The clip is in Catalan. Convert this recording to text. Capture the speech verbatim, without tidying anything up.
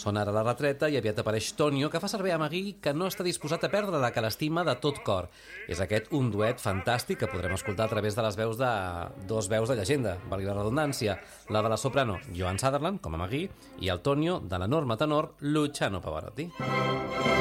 Sona ara la retreta i aviat apareix Tonio, que fa servir a Magui, que no està disposat a perdre-la, que l'estima de tot cor. És aquest un duet fantàstic que podrem escoltar a través de les veus de... dos veus de llegenda, valgui la redundància, la de la soprano Joan Sutherland, com a Magui, i el Tonio de l'enorme tenor Luciano Pavarotti.